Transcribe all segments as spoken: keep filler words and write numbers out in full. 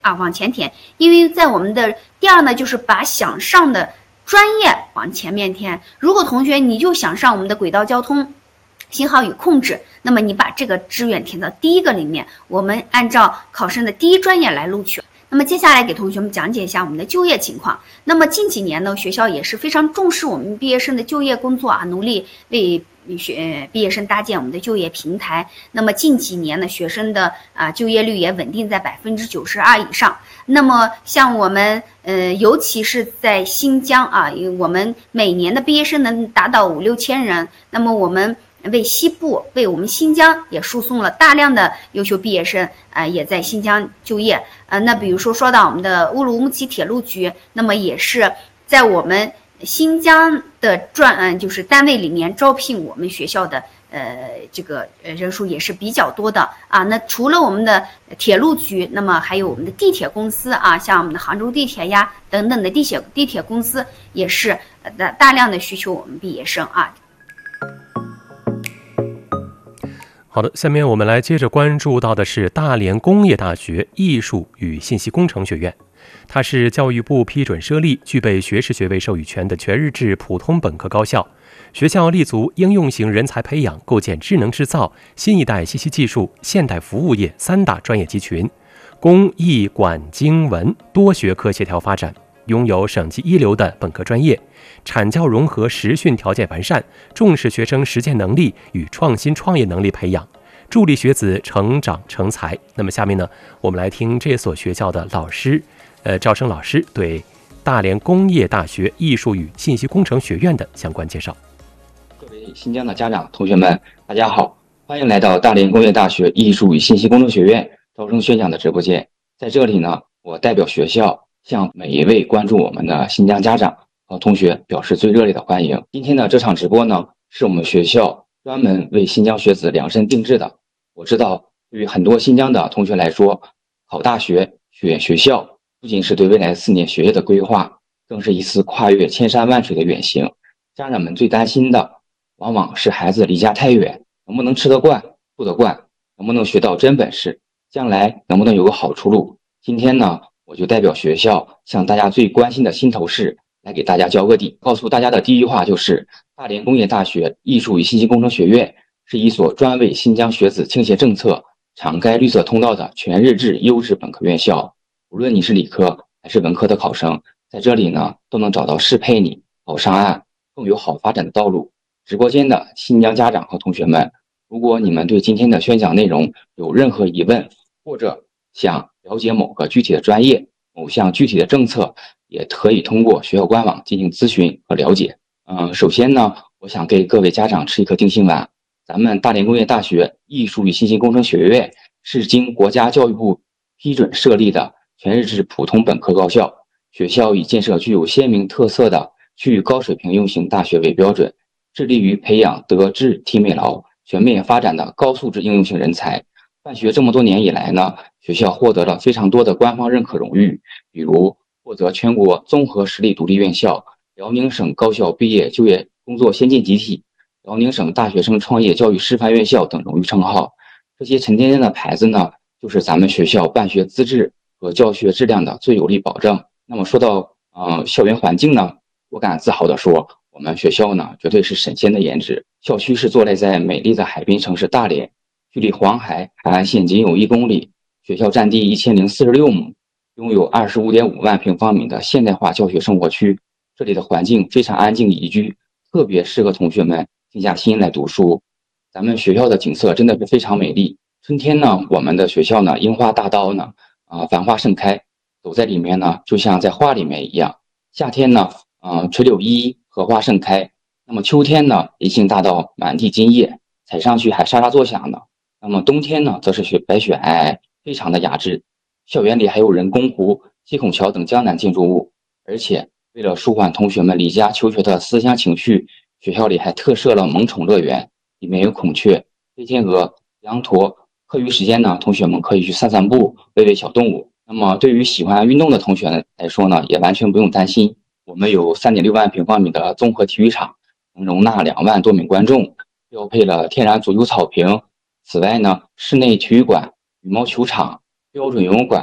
啊往前填，因为在我们的第二呢，就是把想上的专业往前面填。如果同学你就想上我们的轨道交通、信号与控制，那么你把这个志愿填到第一个里面，我们按照考生的第一专业来录取。那么接下来给同学们讲解一下我们的就业情况。那么近几年呢，学校也是非常重视我们毕业生的就业工作啊，努力为学毕业生搭建我们的就业平台。那么近几年呢，学生的啊就业率也稳定在百分之九十二以上。那么像我们呃，尤其是在新疆啊，我们每年的毕业生能达到五六千人。那么我们为西部、为我们新疆也输送了大量的优秀毕业生，呃，也在新疆就业。呃，那比如说说到我们的乌鲁木齐铁路局，那么也是在我们新疆的专，嗯，就是单位里面招聘我们学校的，呃，这个人数也是比较多的啊。那除了我们的铁路局，那么还有我们的地铁公司啊，像我们的杭州地铁呀等等的地铁地铁公司，也是大大量的需求我们毕业生啊。 好的，下面我们来接着关注到的是大连工业大学艺术与信息工程学院。它是教育部批准设立、具备学士学位授予权的全日制普通本科高校。学校立足应用型人才培养，构建智能制造、新一代信息技术、现代服务业三大专业集群，工艺管经文多学科协调发展，拥有省级一流的本科专业，产教融合实训条件完善，重视学生实践能力与创新创业能力培养，助力学子成长成才。那么下面呢，我们来听这所学校的老师，呃，招生老师对大连工业大学艺术与信息工程学院的相关介绍。 各位新疆的家长同学们，大家好，欢迎来到大连工业大学艺术与信息工程学院招生宣讲的直播间。在这里呢，我代表学校向每一位关注我们的新疆家长和同学表示最热烈的欢迎。今天的这场直播呢，是我们学校专门为新疆学子量身定制的。我知道对于很多新疆的同学来说，考大学、选学校不仅是对未来四年学业的规划，更是一次跨越千山万水的远行。家长们最担心的往往是孩子离家太远，能不能吃得惯、住得惯，能不能学到真本事，将来能不能有个好出路。今天呢，我就代表学校向大家最关心的心头事来给大家交个底。告诉大家的第一句话就是，大连工业大学艺术与信息工程学院是一所专为新疆学子倾斜政策、敞开绿色通道的全日制优质本科院校。无论你是理科还是文科的考生，在这里呢，都能找到适配你好上岸、更有好发展的道路。直播间的新疆家长和同学们，如果你们对今天的宣讲内容有任何疑问，或者想了解某个具体的专业、某项具体的政策，也可以通过学校官网进行咨询和了解。嗯，首先呢，我想给各位家长吃一颗定心丸。咱们大连工业大学艺术与信息工程学院是经国家教育部批准设立的全日制普通本科高校，学校以建设具有鲜明特色的区域高水平应用型大学为标准，致力于培养德智体美劳全面发展的高素质应用型人才。办学这么多年以来呢，学校获得了非常多的官方认可荣誉，比如获得全国综合实力独立院校、辽宁省高校毕业就业工作先进集体、辽宁省大学生创业教育示范院校等荣誉称号。这些沉甸甸的牌子呢，就是咱们学校办学资质和教学质量的最有力保证。那么说到呃校园环境呢，我敢自豪地说，我们学校呢绝对是神仙的颜值。校区是坐落在美丽的海滨城市大连，距离黄海海岸线仅有一公里。学校占地一千零四十六亩，拥有二十五点五万平方米的现代化教学生活区。这里的环境非常安静宜居，特别适合同学们静下心来读书。咱们学校的景色真的是非常美丽。春天呢，我们的学校呢，樱花大道呢，啊、呃，繁花盛开，走在里面呢，就像在画里面一样。夏天呢，啊、呃，垂柳依依，荷花盛开。那么秋天呢，银杏大道满地金叶，踩上去还沙沙作响呢。那么冬天呢，则是雪白雪皑皑，非常的雅致。校园里还有人工湖、七孔桥等江南建筑物，而且为了舒缓同学们离家求学的思乡情绪，学校里还特设了萌宠乐园，里面有孔雀、飞天鹅、羊驼。课余时间呢，同学们可以去散散步，喂喂小动物。那么对于喜欢运动的同学来说呢，也完全不用担心，我们有 三点六万平方米的综合体育场，能容纳两万多名观众，标配了天然足球草坪。此外呢，室内体育馆、羽毛球场、标准游泳馆、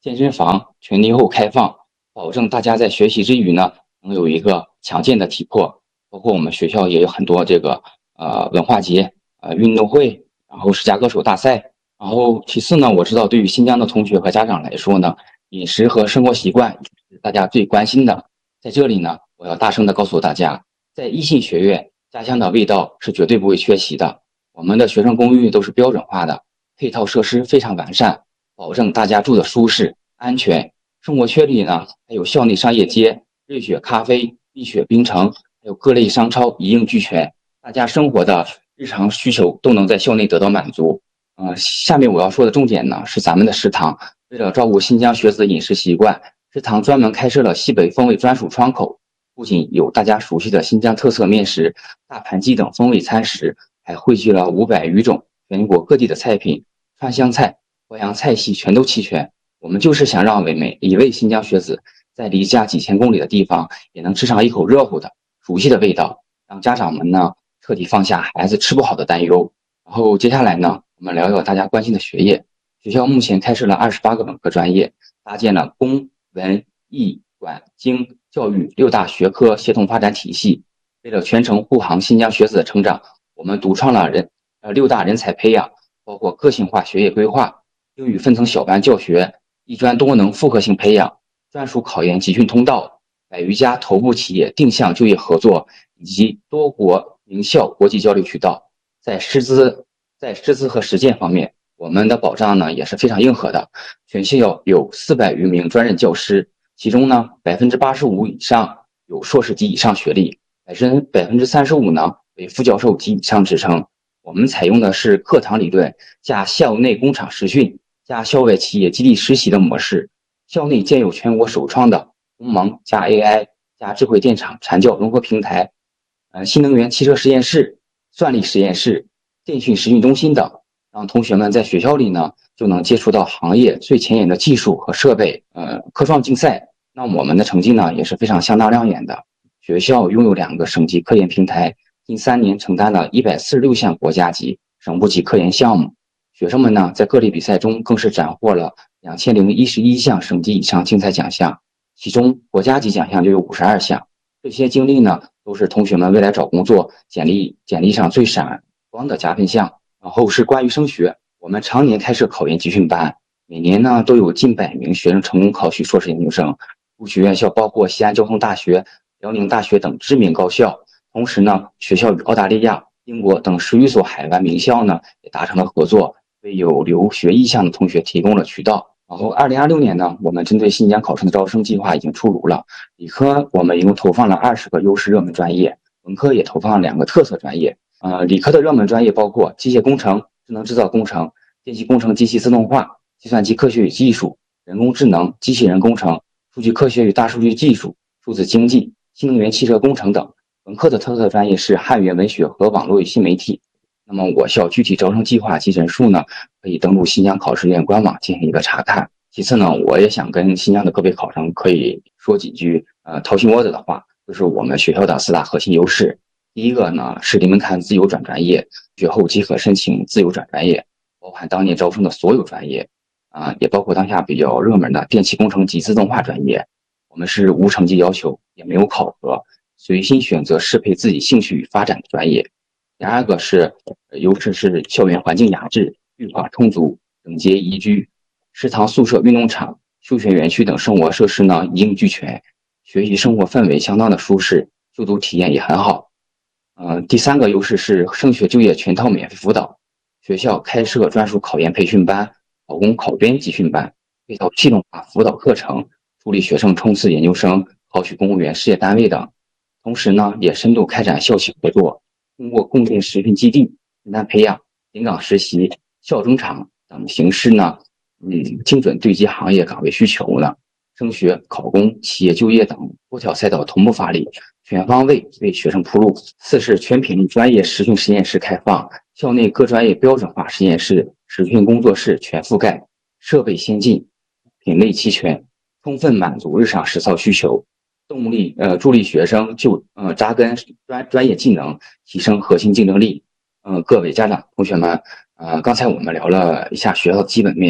健身房全天候开放，保证大家在学习之余呢，能有一个强健的体魄。包括我们学校也有很多这个呃文化节、呃运动会，然后十佳歌手大赛。然后其次呢，我知道对于新疆的同学和家长来说呢，饮食和生活习惯是大家最关心的。在这里呢，我要大声的告诉大家，在一信学院，家乡的味道是绝对不会缺席的。我们的学生公寓都是标准化的，配套设施非常完善，保证大家住的舒适、安全。生活圈里呢，还有校内商业街、瑞雪咖啡、蜜雪冰城，还有各类商超一应俱全，大家生活的日常需求都能在校内得到满足。呃，下面我要说的重点呢，是咱们的食堂。为了照顾新疆学子的饮食习惯，食堂专门开设了西北风味专属窗口，不仅有大家熟悉的新疆特色面食、大盘鸡等风味餐食，还汇聚了五百余种全国各地的菜品，川湘菜、淮扬菜系全都齐全。我们就是想让每一位新疆学子在离家几千公里的地方，也能吃上一口热乎的、熟悉的味道，让家长们呢彻底放下孩子吃不好的担忧。然后接下来呢，我们聊聊大家关心的学业。学校目前开设了二十八个本科专业，搭建了公文艺管经教育六大学科协同发展体系。为了全程护航新疆学子的成长，我们独创了人呃六大人才培养，包括个性化学业规划、英语分层小班教学、一专多能复合性培养、专属考研集训通道、百余家头部企业定向就业合作，以及多国名校国际交流渠道。在师资在师资和实践方面，我们的保障呢也是非常硬核的。全校有四百余名专任教师，其中呢百分之八十五以上有硕士及以上学历，百分百分之三十五呢为副教授及以上职称。我们采用的是课堂理论加校内工厂实训加校外企业基地实习的模式。校内建有全国首创的鸿蒙加 A I 加智慧电厂产教融合平台，呃，新能源汽车实验室、算力实验室、电讯实训中心等，让同学们在学校里呢就能接触到行业最前沿的技术和设备。呃，科创竞赛，那我们的成绩呢也是非常相当亮眼的。学校拥有两个省级科研平台，近三年承担了一百四十六项国家级、省部级科研项目。学生们呢在各类比赛中更是斩获了两千零一十一项省级以上竞赛奖项，其中国家级奖项就有五十二项。这些经历呢都是同学们未来找工作简历简历上最闪光的加分项。然后是关于升学，我们常年开设考研集训班，每年呢都有近百名学生成功考取硕士研究生，录取院校包括西安交通大学、辽宁大学等知名高校。同时呢，学校与澳大利亚、英国等十余所海外名校呢也达成了合作，为有留学意向的同学提供了渠道。然后二零二六年呢，我们针对新疆考生的招生计划已经出炉了。理科我们一共投放了二十个优势热门专业，文科也投放了两个特色专业。呃，理科的热门专业包括机械工程、智能制造工程、电气工程机器自动化、计算机科学与技术、人工智能、机器人工程、数据科学与大数据技术、数字经济、新能源汽车工程等。文科的特色专业是汉语言文学和网络与新媒体。那么我校具体招生计划及人数呢，可以登录新疆考试院官网进行一个查看。其次呢，我也想跟新疆的各位考生可以说几句呃掏心窝子的话，就是我们学校的四大核心优势。第一个呢是零门槛自由转专业，学后即可申请自由转专业，包含当年招生的所有专业，啊、呃，也包括当下比较热门的电气工程及自动化专业。我们是无成绩要求，也没有考核，随心选择适配自己兴趣与发展的专业。第二个是优势是校园环境雅致、绿化充足、整洁宜居，食堂、宿舍、运动场、休闲园区等生活设施呢一应俱全，学习生活氛围相当的舒适，就读体验也很好。呃，第三个优势是升学就业全套免费辅导，学校开设专属考研培训班、考公考编集训班，配套系统化辅导课程，助力学生冲刺研究生、考取公务员事业单位等。同时呢，也深度开展校企合作，通过共建实训基地、人才培养、临岗实习、校中场等形式呢，嗯，精准对接行业岗位需求呢，升学、考公、企业就业等多条赛道同步发力，全方位为学生铺路。四是全品类专业实训实验室开放，校内各专业标准化实验室、实训工作室全覆盖，设备先进，品类齐全，充分满足日常实操需求，动力呃助力学生就呃扎根专专业技能，提升核心竞争力。呃，各位家长同学们，呃，刚才我们聊了一下学校的基本面，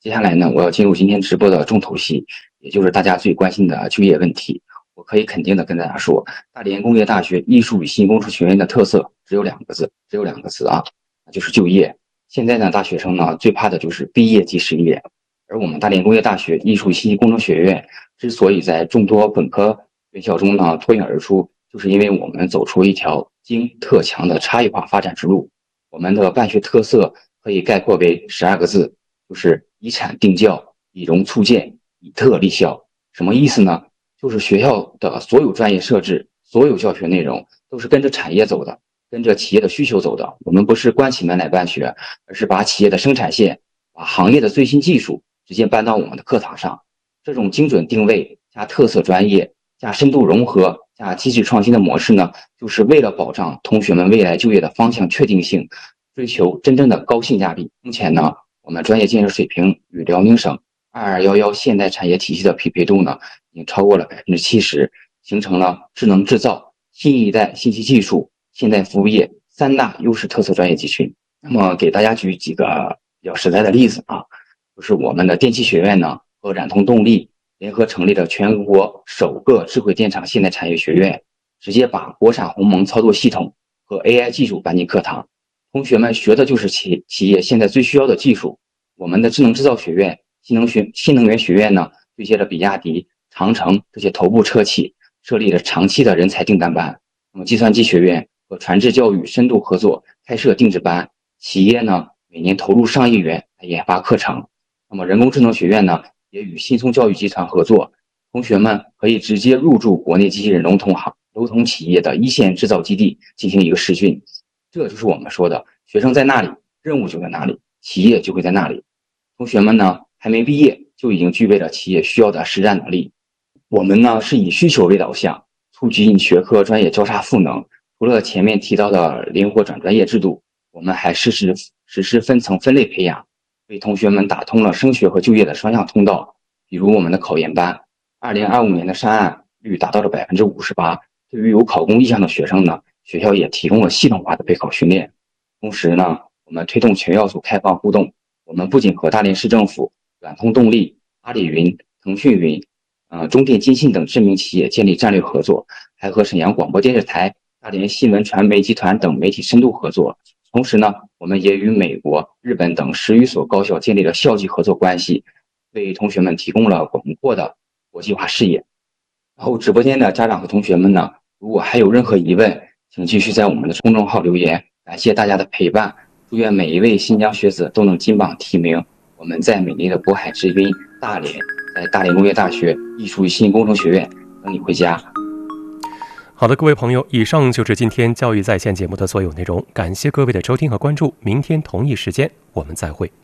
接下来呢，我要进入今天直播的重头戏，也就是大家最关心的就业问题。我可以肯定的跟大家说，大连工业大学艺术与信息工程学院的特色只有两个字，只有两个字啊，那就是就业。现在呢，大学生呢最怕的就是毕业即失业，而我们大连工业大学艺术与信息工程学院之所以在众多本科院校中呢脱颖而出，就是因为我们走出一条精特强的差异化发展之路。我们的办学特色可以概括为十二个字，就是以产定教，以融促建，以特立效。什么意思呢？就是学校的所有专业设置，所有教学内容都是跟着产业走的，跟着企业的需求走的。我们不是关起门来办学，而是把企业的生产线，把行业的最新技术直接搬到我们的课堂上。这种精准定位加特色专业加深度融合加机制创新的模式呢，就是为了保障同学们未来就业的方向确定性，追求真正的高性价比。目前呢，我们专业建设水平与辽宁省二二一一现代产业体系的匹配度呢，已经超过了百分之七十，形成了智能制造、新一代信息技术、现代服务业三大优势特色专业集群。那么给大家举几个比较实在的例子啊，就是我们的电气学院呢和冉通动力联合成立了全国首个智慧电厂现代产业学院，直接把国产鸿蒙操作系统和 A I 技术搬进课堂，同学们学的就是企企业现在最需要的技术。我们的智能制造学院、新能学新能源学院呢，对接了比亚迪、长城这些头部车企，设立了长期的人才订单班。那么计算机学院和传智教育深度合作，开设定制班，企业呢每年投入上亿元来研发课程。那么人工智能学院呢，也与新松教育集团合作，同学们可以直接入驻国内机器人龙头行龙头企业的一线制造基地进行一个试训。这就是我们说的，学生在那里，任务就在那里，企业就会在那里。同学们呢，还没毕业就已经具备了企业需要的实战能力。我们呢是以需求为导向，促进学科专业交叉赋能。除了前面提到的灵活转专业制度，我们还实施实施分层分类培养，为同学们打通了升学和就业的双向通道。比如我们的考研班，二零二五年的上岸率达到了百分之五十八。对于有考公意向的学生呢，学校也提供了系统化的备考训练。同时呢，我们推动全要素开放互动。我们不仅和大连市政府、冉通动力、阿里云、腾讯云、呃中电金信等知名企业建立战略合作，还和沈阳广播电视台、大连新闻传媒集团等媒体深度合作。同时呢，我们也与美国、日本等十余所高校建立了校际合作关系，为同学们提供了广阔的国际化视野。然后直播间的家长和同学们呢，如果还有任何疑问，请继续在我们的公众号留言。感谢大家的陪伴，祝愿每一位新疆学子都能金榜题名。我们在美丽的渤海之滨大连，在大连工业大学艺术与信息工程学院等你回家。 好的，各位朋友，以上就是今天教育在线节目的所有内容，感谢各位的收听和关注，明天同一时间我们再会。